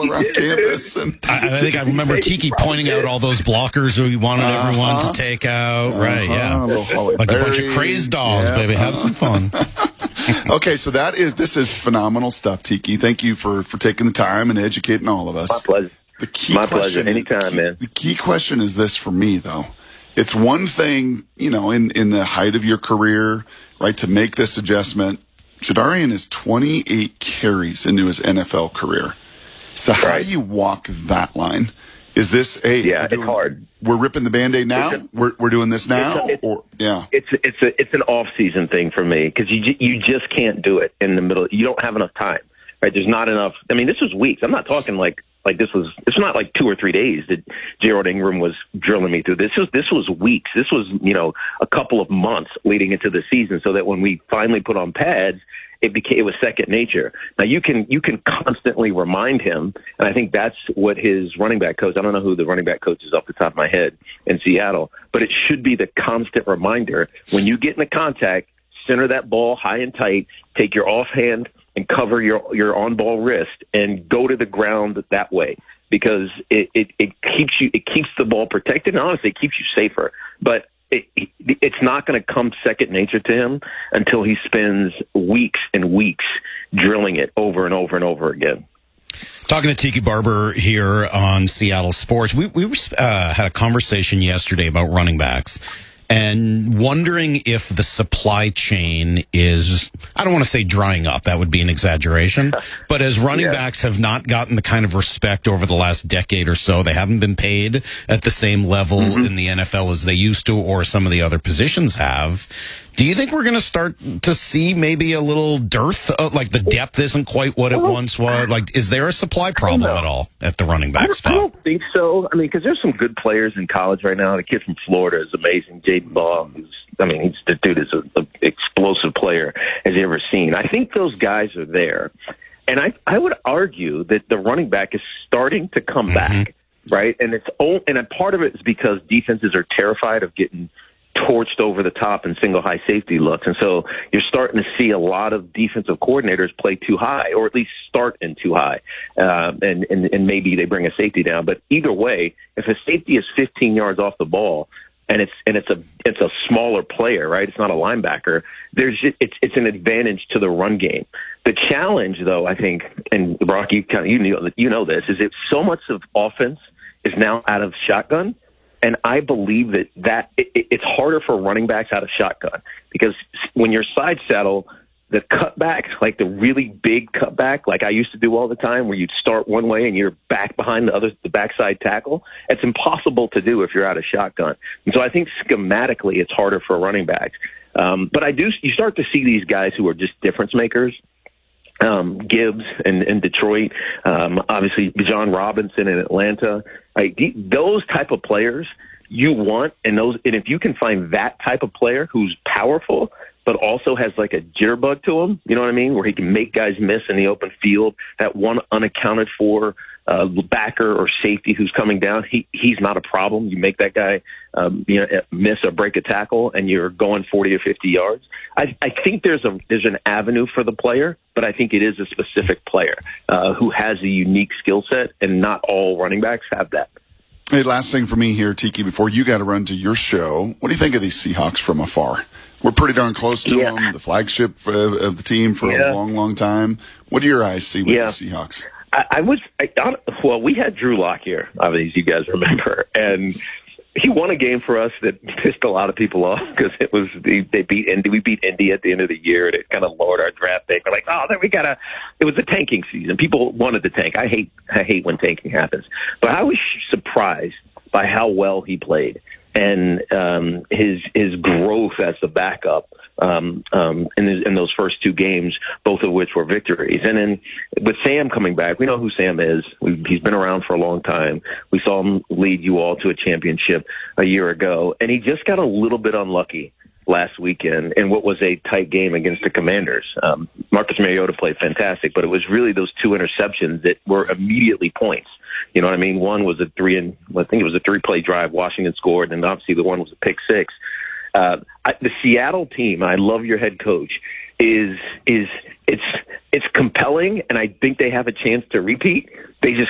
all around campus. And I think I remember Tiki pointing out all those blockers we wanted everyone to take out. Right, yeah. Like a bunch of crazed dogs, baby. Have some fun. Okay, so this is phenomenal stuff, Tiki. Thank you for taking the time and educating all of us. My pleasure. My pleasure. Anytime, man. The key question is this for me, though. It's one thing, in the height of your career, right, to make this adjustment. Jadarian is 28 carries into his NFL career. So how do you walk that line? Is this it's hard. We're ripping the Band-Aid now? We're doing this now? It's an off-season thing for me because you just can't do it in the middle. You don't have enough time. Right? There's not enough. I mean, this was weeks. I'm not talking like it's not like 2 or 3 days that Gerald Ingram was drilling me through. This was weeks. This was, a couple of months leading into the season so that when we finally put on pads, it was second nature. Now you can constantly remind him, and I think that's what his running back coach, I don't know who the running back coach is off the top of my head in Seattle, but it should be the constant reminder when you get into contact, center that ball high and tight, take your offhand and cover your on-ball wrist and go to the ground that way because it keeps the ball protected and honestly it keeps you safer. But it's not going to come second nature to him until he spends weeks and weeks drilling it over and over and over again. Talking to Tiki Barber here on Seattle Sports, we had a conversation yesterday about running backs. And wondering if the supply chain is, I don't want to say drying up, that would be an exaggeration, but as running backs have not gotten the kind of respect over the last decade or so, they haven't been paid at the same level in the NFL as they used to or some of the other positions have. Do you think we're going to start to see maybe a little dearth, like the depth isn't quite what it once was? Like, is there a supply problem at all at the running back spot? I don't think so. I mean, because there's some good players in college right now. The kid from Florida is amazing. Jaden Ball, the dude is an explosive player as you ever seen. I think those guys are there. And I would argue that the running back is starting to come back, right? And a part of it is because defenses are terrified of getting torched over the top in single high safety looks. And so you're starting to see a lot of defensive coordinators play too high or at least start in too high. And maybe they bring a safety down. But either way, if a safety is 15 yards off the ball and it's a smaller player, right? It's not a linebacker. It's an advantage to the run game. The challenge though, I think, and Brock, you know this, is that so much of offense is now out of shotgun. And I believe that it's harder for running backs out of shotgun because when you're side saddle, the cutback, like the really big cutback, like I used to do all the time, where you'd start one way and you're back behind the backside tackle, it's impossible to do if you're out of shotgun. And so I think schematically it's harder for running backs. But you start to see these guys who are just difference makers. Gibbs in Detroit, obviously John Robinson in Atlanta. Those type of players you want, and if you can find that type of player who's powerful but also has like a jitterbug to him, you know what I mean, where he can make guys miss in the open field, that one unaccounted for backer or safety who's coming down, he's not a problem. You make that guy miss or break a tackle, and you're going 40 or 50 yards. I think there's an avenue for the player, but I think it is a specific player who has a unique skill set, and not all running backs have that. Hey, last thing for me here, Tiki, before you got to run to your show, what do you think of these Seahawks from afar? We're pretty darn close to them, the flagship of the team for a long, long time. What do your eyes see with the Seahawks? We had Drew Lock here, obviously, you guys remember, and he won a game for us that pissed a lot of people off because we beat Indy at the end of the year, and it kind of lowered our draft pick. We're like, it was a tanking season. People wanted to tank. I hate when tanking happens, but I was surprised by how well he played and his growth as the backup in those first two games, both of which were victories. And then with Sam coming back, we know who Sam is. He's been around for a long time. We saw him lead you all to a championship a year ago, and he just got a little bit unlucky last weekend in what was a tight game against the Commanders. Marcus Mariota played fantastic, but it was really those two interceptions that were immediately points. You know what I mean? One was a 3-play drive. Washington scored, and obviously the one was a pick six. The Seattle team, I love your head coach, it's compelling, and I think they have a chance to repeat. They just